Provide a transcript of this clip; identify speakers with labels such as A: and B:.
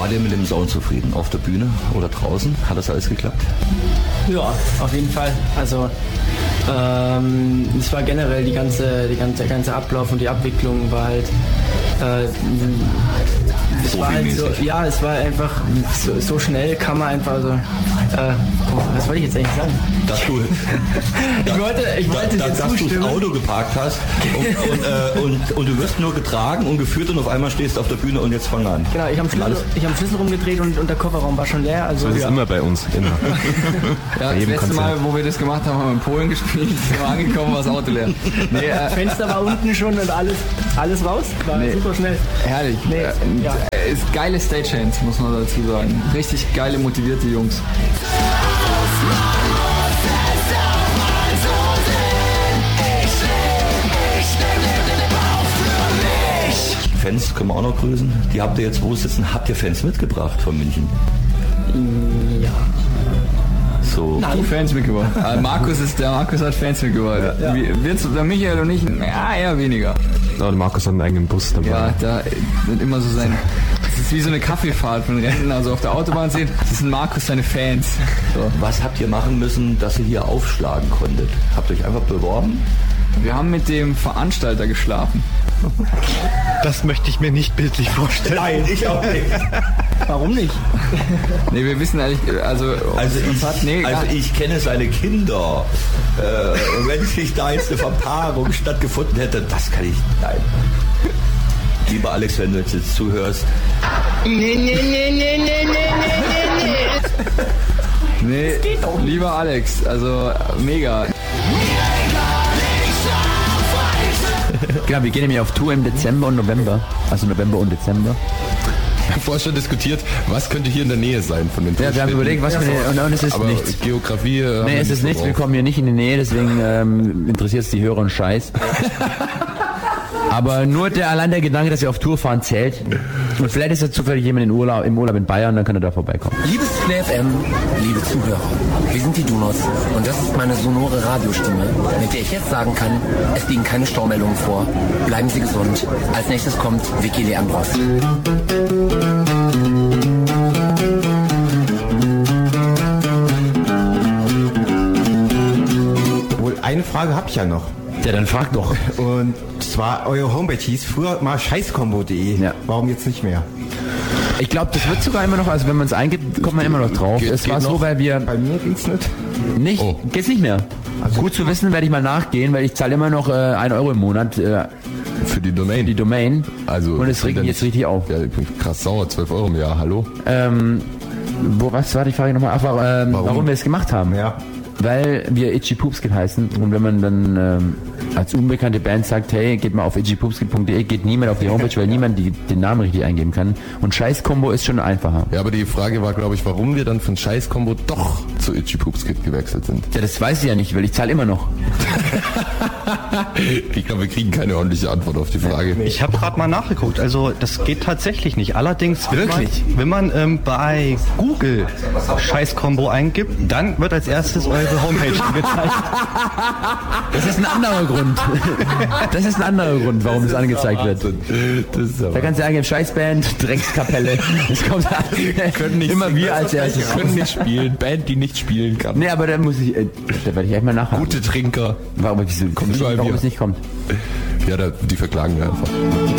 A: Wart ihr mit dem Sound zufrieden? Auf der Bühne oder draußen? Hat das alles geklappt?
B: Ja, auf jeden Fall. Also es war generell der ganze Ablauf und die Abwicklung war halt es war halt so, ja, es war einfach so schnell, kann man einfach so was wollte ich jetzt eigentlich sagen? Ich wollte dir
A: dass du das Auto geparkt hast und du wirst nur getragen und geführt und auf einmal stehst du auf der Bühne und jetzt fang an.
B: Genau, ich habe Schlüssel rumgedreht und der Kofferraum war schon leer. Also
C: das ist immer bei uns, immer.
D: Ja, das letzte Mal, wo wir das gemacht haben, haben wir in Polen gespielt, sind wir angekommen, war das Auto leer.
B: Nee, Fenster war unten schon und alles raus, war super schnell.
D: Herrlich. Ist geile Stagehands, muss man dazu sagen. Richtig geile, motivierte Jungs.
A: Fans können wir auch noch grüßen. Die habt ihr jetzt wo sitzen? Habt ihr Fans mitgebracht von München?
B: Ja.
A: So.
D: Nein. Fans mitgebracht. Markus hat Fans mitgebracht. Ja. Der Michael und ich, ja, eher weniger.
C: Ja, Markus hat einen eigenen Bus dabei.
D: Ja, da wird immer so sein. Das ist wie so eine Kaffeefahrt von Renten, also auf der Autobahn sehen, das sind Markus seine Fans. So.
A: Was habt ihr machen müssen, dass ihr hier aufschlagen konntet? Habt ihr euch einfach beworben?
D: Wir haben mit dem Veranstalter geschlafen.
E: Das möchte ich mir nicht bildlich vorstellen.
A: Nein, ich auch nicht.
B: Warum nicht?
D: Nee, wir wissen ehrlich,
A: ich kenne seine Kinder. Wenn sich da jetzt eine Verpaarung stattgefunden hätte, das kann ich, nein. Lieber Alex, wenn du jetzt zuhörst.
D: Nee, lieber Alex, also mega.
F: Genau, wir gehen nämlich auf Tour im Dezember und November. Also November und Dezember.
C: Wir haben vorher schon diskutiert, was könnte hier in der Nähe sein von den
F: Ja, wir haben überlegt, was und es ist
C: aber
F: nichts.
C: Geografie.
F: Nee, es ist nichts, wir kommen hier nicht in die Nähe, deswegen interessiert es die Hörer und Scheiß. Aber nur allein der Gedanke, dass wir auf Tour fahren, zählt. Und vielleicht ist ja zufällig jemand im Urlaub in Bayern, dann kann er da vorbeikommen.
G: Liebes Play FM, liebe Zuhörer, wir sind die Donuts und das ist meine sonore Radiostimme, mit der ich jetzt sagen kann, es liegen keine Staumeldungen vor. Bleiben Sie gesund. Als nächstes kommt Vicky Leandros.
E: Wohl, eine Frage habe ich ja noch.
F: Ja, dann frag doch.
E: Und zwar, eure Homepage hieß früher mal scheißkombo.de.
F: Ja.
E: Warum jetzt nicht mehr?
F: Ich glaube, das wird sogar immer noch, also wenn man es eingibt, kommt man immer noch drauf. Es war so, weil wir...
E: Bei mir ging's nicht.
F: Nicht? Oh. Geht's nicht mehr? Also gut zu wissen, werde ich mal nachgehen, weil ich zahle immer noch 1 Euro im Monat
C: für die Domain.
F: Also, und es regt mich jetzt richtig auf.
C: Ja, ich bin krass sauer, 12 Euro im Jahr, hallo?
F: Was war die Frage nochmal? Warum wir es gemacht haben?
E: Ja.
F: Weil wir Itchy Poopskit heißen und wenn man dann als unbekannte Band sagt, hey, geht mal auf itchypoopskit.de, geht niemand auf die Homepage, weil niemand den Namen richtig eingeben kann. Und Scheiß-Kombo ist schon einfacher.
C: Ja, aber die Frage war, glaube ich, warum wir dann von Scheiß-Kombo doch zu Itchy Poopskit gewechselt sind.
F: Ja, das weiß ich ja nicht, weil ich zahle immer noch.
C: Ich glaube, wir kriegen keine ordentliche Antwort auf die Frage.
E: Ich habe gerade mal nachgeguckt, also das geht tatsächlich nicht. Allerdings, wenn man bei Google Scheiß-Kombo eingibt, dann wird als erstes eure Homepage angezeigt.
F: Das ist ein anderer Grund. Das ist ein anderer Grund, warum es angezeigt wird. Da kannst du eingeben, Scheißband, Dreckskapelle. Das kommt immer wir als erstes.
C: Können nicht spielen, Band, die nicht spielen kann.
F: Nee, aber da werde ich echt mal nachhaken.
C: Gute Trinker.
F: Warum es nicht kommt.
C: Ja, die verklagen wir einfach.